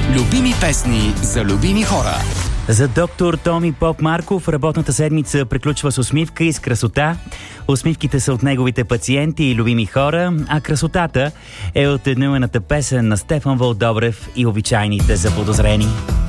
Любими песни за любими хора. За доктор Томи Поп Марков работната седмица приключва с усмивка и с красота. Усмивките са от неговите пациенти и любими хора, а красотата е от едноименната песен на Стефан Вълдобрев и обичайните заподозрени.